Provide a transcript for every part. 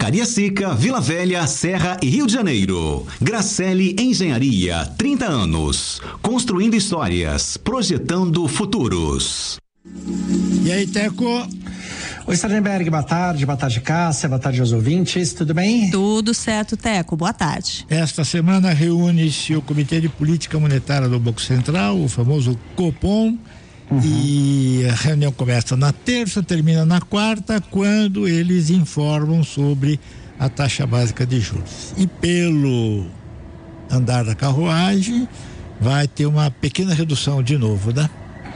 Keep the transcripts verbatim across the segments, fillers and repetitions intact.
Cariacica, Vila Velha, Serra e Rio de Janeiro. Gracelli Engenharia, trinta anos. Construindo histórias, projetando futuros. E aí, Teco? Oi, Sardenberg, boa tarde, boa tarde, Cássia, boa tarde aos ouvintes, tudo bem? Tudo certo, Teco, boa tarde. Esta semana reúne-se o Comitê de Política Monetária do Banco Central, o famoso Copom, uhum. E a reunião começa na terça, termina na quarta, quando eles informam sobre a taxa básica de juros. E pelo andar da carruagem, vai ter uma pequena redução de novo, né?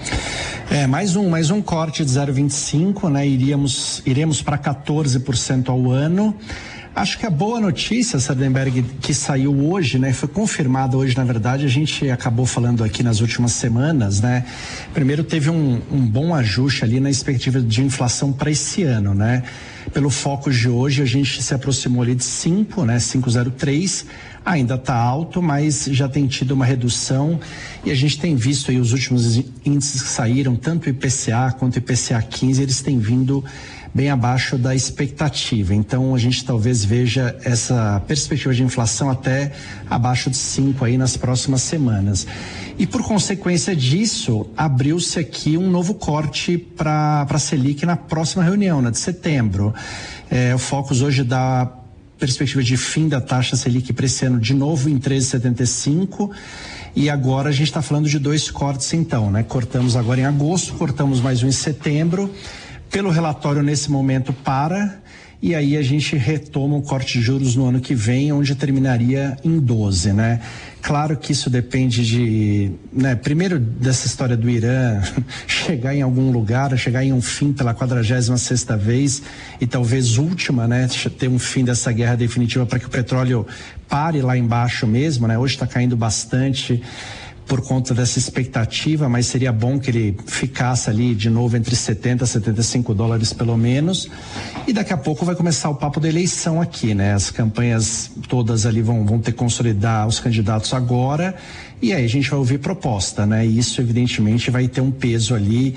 É, mais um, mais um corte de zero vírgula vinte e cinco, né? Iríamos, iremos para quatorze por cento ao ano. Acho que a boa notícia, Sardenberg, que saiu hoje, né? Foi confirmada hoje, na verdade, a gente acabou falando aqui nas últimas semanas, né? Primeiro teve um, um bom ajuste ali na expectativa de inflação para esse ano, né? Pelo foco de hoje, a gente se aproximou ali de cinco, né? cinco vírgula zero três. Ainda está alto, mas já tem tido uma redução e a gente tem visto aí os últimos índices que saíram, tanto o I P C A quanto o I P C A quinze, eles têm vindo bem abaixo da expectativa. Então a gente talvez veja essa perspectiva de inflação até abaixo de cinco aí nas próximas semanas. E por consequência disso, abriu-se aqui um novo corte para a Selic na próxima reunião, na de setembro. É, o Focus hoje dá perspectiva de fim da taxa Selic para esse ano de novo em treze vírgula setenta e cinco, e agora a gente está falando de dois cortes então, né? Cortamos agora em agosto, cortamos mais um em setembro, pelo relatório nesse momento para, e aí a gente retoma o corte de juros no ano que vem, onde terminaria em doze, né? Claro que isso depende de, né, primeiro dessa história do Irã chegar em algum lugar, chegar em um fim pela quadragésima sexta vez e talvez última, né, ter um fim dessa guerra definitiva para que o petróleo pare lá embaixo mesmo, né? Hoje está caindo bastante por conta dessa expectativa, mas seria bom que ele ficasse ali de novo entre setenta e setenta e cinco dólares pelo menos. E daqui a pouco vai começar o papo da eleição aqui, né? As campanhas todas ali vão, vão ter que consolidar os candidatos agora, e aí a gente vai ouvir proposta, né? E isso evidentemente vai ter um peso ali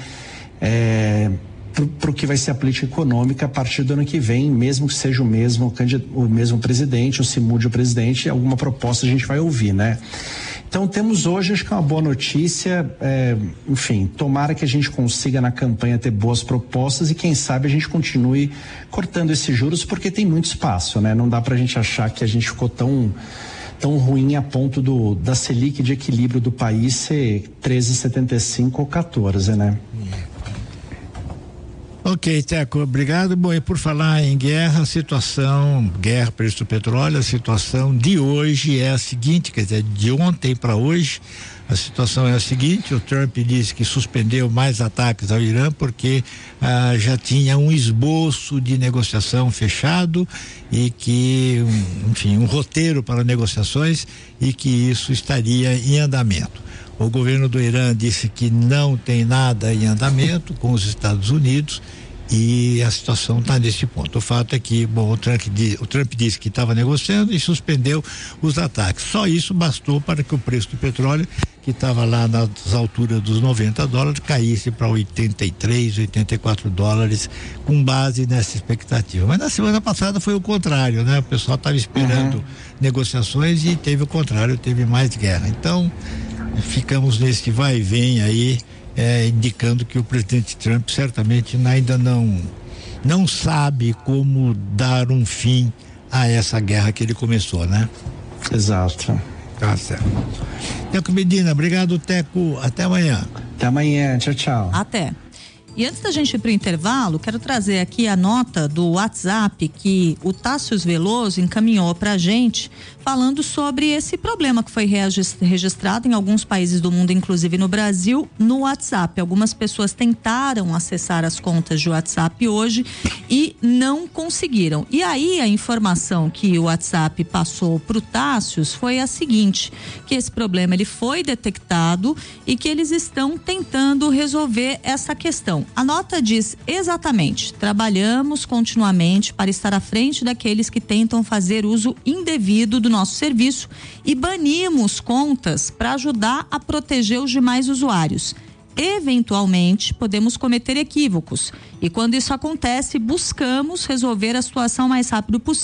é, para o que vai ser a política econômica a partir do ano que vem, mesmo que seja o mesmo, o mesmo presidente, ou se mude o presidente, alguma proposta a gente vai ouvir, né? Então temos hoje, acho que é uma boa notícia, é, enfim, tomara que a gente consiga na campanha ter boas propostas e quem sabe a gente continue cortando esses juros, porque tem muito espaço, né? Não dá pra gente achar que a gente ficou tão, tão ruim a ponto do, da Selic de equilíbrio do país ser treze vírgula setenta e cinco ou quatorze, né? Ok, Teco, obrigado. Bom, e por falar em guerra, a situação, guerra, preço do petróleo, a situação de hoje é a seguinte, quer dizer, de ontem para hoje, a situação é a seguinte: o Trump disse que suspendeu mais ataques ao Irã porque ah, já tinha um esboço de negociação fechado e que, um, enfim, um roteiro para negociações e que isso estaria em andamento. O governo do Irã disse que não tem nada em andamento com os Estados Unidos e a situação está nesse ponto. O fato é que, bom, o Trump, o Trump disse que estava negociando e suspendeu os ataques. Só isso bastou para que o preço do petróleo, que estava lá nas alturas dos noventa dólares, caísse para oitenta e três, oitenta e quatro dólares, com base nessa expectativa. Mas na semana passada foi o contrário, né? O pessoal estava esperando uhum. negociações e teve o contrário, teve mais guerra. Então, ficamos nesse vai e vem aí, é, indicando que o presidente Trump certamente ainda não não sabe como dar um fim a essa guerra que ele começou, né? Exato. Tá certo. Teco Medina, obrigado, Teco, até amanhã. Até amanhã, tchau, tchau. Até. E antes da gente ir para o intervalo, quero trazer aqui a nota do WhatsApp que o Tássius Veloso encaminhou para a gente, falando sobre esse problema que foi registrado em alguns países do mundo, inclusive no Brasil, no WhatsApp. Algumas pessoas tentaram acessar as contas de WhatsApp hoje e não conseguiram. E aí a informação que o WhatsApp passou para o Tássius foi a seguinte, que esse problema ele foi detectado e que eles estão tentando resolver essa questão. A nota diz exatamente: trabalhamos continuamente para estar à frente daqueles que tentam fazer uso indevido do nosso serviço e banimos contas para ajudar a proteger os demais usuários. Eventualmente, podemos cometer equívocos e quando isso acontece, buscamos resolver a situação o mais rápido possível.